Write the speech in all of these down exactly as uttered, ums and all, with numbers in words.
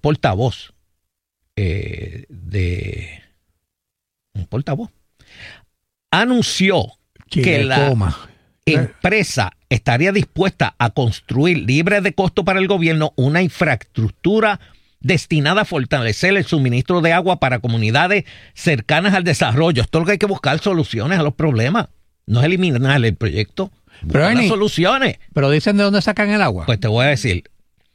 portavoz eh, de un portavoz anunció Chile, que la coma. empresa estaría dispuesta a construir, libre de costo para el gobierno, una infraestructura destinada a fortalecer el suministro de agua para comunidades cercanas al desarrollo. Esto es lo que hay que buscar soluciones a los problemas. No es eliminar el proyecto, buscar las soluciones. Pero dicen de dónde sacan el agua. Pues te voy a decir.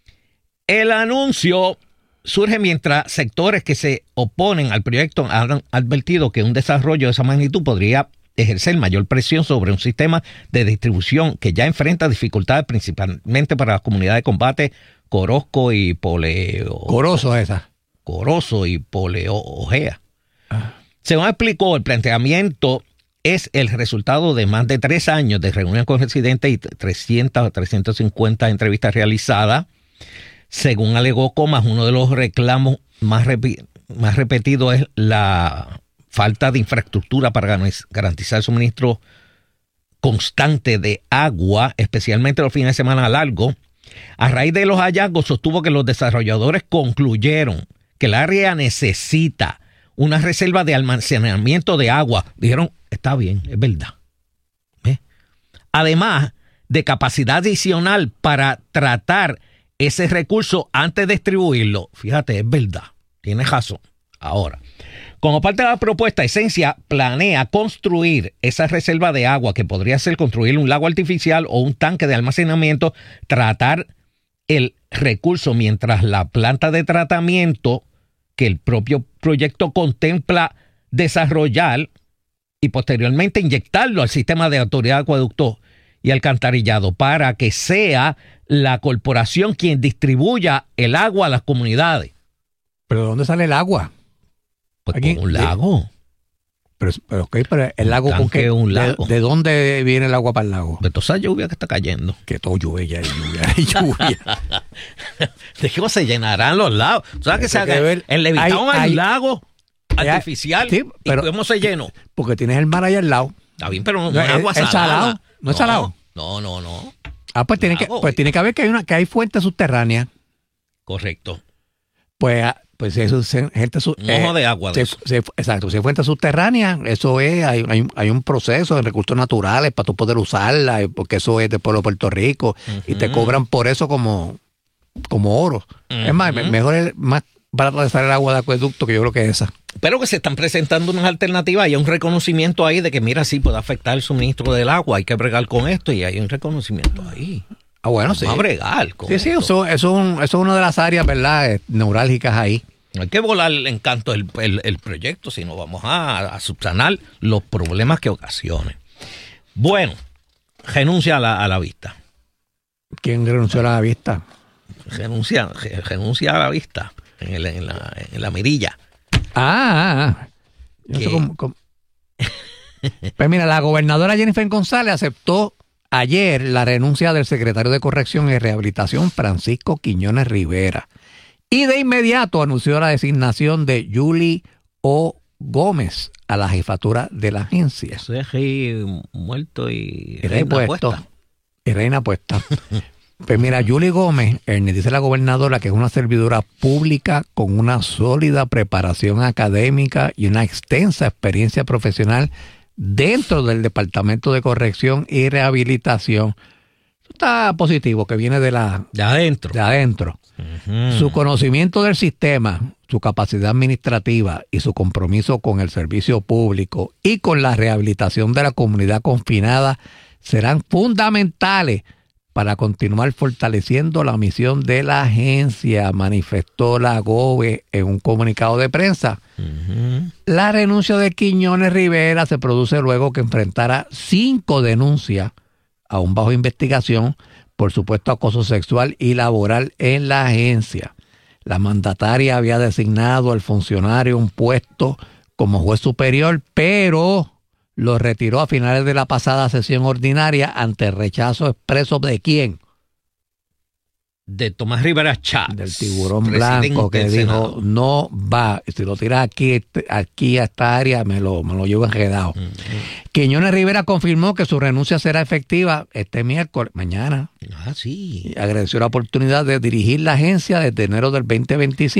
El anuncio surge mientras sectores que se oponen al proyecto han advertido que un desarrollo de esa magnitud podría ejercer mayor presión sobre un sistema de distribución que ya enfrenta dificultades principalmente para las comunidades de combate Corozco y Poleo. Corozo esa. Corozo y Poleojea. Ah. Según explicó, el planteamiento es el resultado de más de tres años de reuniones con residentes y trescientas o trescientas cincuenta entrevistas realizadas. Según alegó Comas, uno de los reclamos más, repi- más repetidos es la falta de infraestructura para garantizar el suministro constante de agua, especialmente los fines de semana largos. A raíz de los hallazgos, sostuvo que los desarrolladores concluyeron que el área necesita una reserva de almacenamiento de agua. Dijeron, está bien, es verdad. ¿Eh? Además de capacidad adicional para tratar ese recurso antes de distribuirlo. Fíjate, es verdad. Tienes razón. Ahora, como parte de la propuesta, Esencia planea construir esa reserva de agua que podría ser construir un lago artificial o un tanque de almacenamiento, tratar el recurso mientras la planta de tratamiento que el propio proyecto contempla desarrollar y posteriormente inyectarlo al sistema de autoridad de acueducto y alcantarillado para que sea la corporación quien distribuya el agua a las comunidades. ¿Pero de dónde sale el agua? Pues Aquí, con un lago. Pero, pero, okay, pero el lago, ¿con qué? Un lago. ¿De, ¿De dónde viene el agua para el lago? De toda esa lluvia que está cayendo. Que todo lluvia, ya hay lluvia, hay lluvia. ¿De qué se llenarán los lagos? ¿Sabes que se haga ver, el Levitown hay, hay un lago hay, artificial? Sí, pero, ¿y cómo se llenó? Porque tienes el mar allá al lado. Está bien, pero no, no es agua salada. salado. ¿No, ¿No es salado? No, no, no. Ah, pues tiene, que, pues tiene que haber que hay, una, que hay fuentes subterráneas. Correcto. Pues... Pues eso es gente... Su, un ojo eh, de agua. De se, se, exacto, si es fuente subterránea, eso es, hay, hay, hay un proceso de recursos naturales para tú poder usarla, porque eso es del pueblo de Puerto Rico, uh-huh. y te cobran por eso como, como oro. Uh-huh. Es más, mejor es más barato de el agua de acueducto que yo creo que esa. Pero que se están presentando unas alternativas y hay un reconocimiento ahí de que, mira, sí puede afectar el suministro del agua, hay que bregar con esto y hay un reconocimiento ahí. Ah, bueno, Vamos sí. a bregar con sí, esto. sí, eso, eso, un, eso es una de las áreas, ¿verdad?, neurálgicas ahí. No hay que volar el encanto del el, el proyecto, sino vamos a, a subsanar los problemas que ocasione. Bueno, renuncia a la, a la vista. ¿Quién renunció a la vista? Renuncia, renuncia a la vista en, el, en, la, en la mirilla. Ah, ah. Yo sé cómo, cómo. Pues mira, la gobernadora Jennifer González aceptó ayer la renuncia del secretario de Corrección y Rehabilitación, Francisco Quiñones Rivera. Y de inmediato anunció la designación de Julie O. Gómez a la jefatura de la agencia. Eso es rey muerto y, y reina puesta. Y reina puesta. Pues mira, Julie Gómez, Ernest, dice la gobernadora que es una servidora pública con una sólida preparación académica y una extensa experiencia profesional dentro del Departamento de Corrección y Rehabilitación. Eso está positivo, que viene de la de adentro. De adentro. Uh-huh. Su conocimiento del sistema, su capacidad administrativa y su compromiso con el servicio público y con la rehabilitación de la comunidad confinada serán fundamentales para continuar fortaleciendo la misión de la agencia, manifestó la GOBE en un comunicado de prensa. Uh-huh. La renuncia de Quiñones Rivera se produce luego que enfrentara cinco denuncias aún bajo investigación por supuesto acoso sexual y laboral en la agencia. La mandataria había designado al funcionario un puesto como juez superior, pero lo retiró a finales de la pasada sesión ordinaria ante el rechazo expreso de ¿quién? De Tomás Rivera Chávez, del tiburón blanco, que dijo Senado. No va, si lo tiras aquí, aquí a esta área me lo, me lo llevo enredado. Uh-huh. Quiñones Rivera confirmó que su renuncia será efectiva este miércoles, mañana. Ah, sí. Y agradeció la oportunidad de dirigir la agencia desde enero del veinte veinticinco.